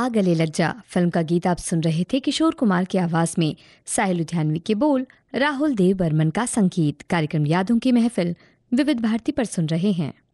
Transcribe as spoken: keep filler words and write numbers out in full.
आ गले लग जा फिल्म का गीत आप सुन रहे थे किशोर कुमार की आवाज में, साहिल लुधियानवी के बोल, राहुल देव बर्मन का संगीत। कार्यक्रम यादों की महफिल विविध भारती पर सुन रहे हैं।